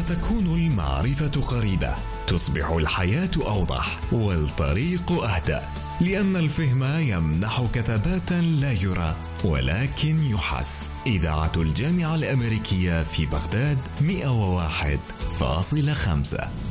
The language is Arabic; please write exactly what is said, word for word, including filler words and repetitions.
تكون المعرفة قريبة، تصبح الحياة أوضح والطريق أهدأ، لأن الفهم يمنحك ثباتا لا يرى ولكن يحس. إذاعة الجامعة الأمريكية في بغداد مئة وواحد فاصلة خمسة.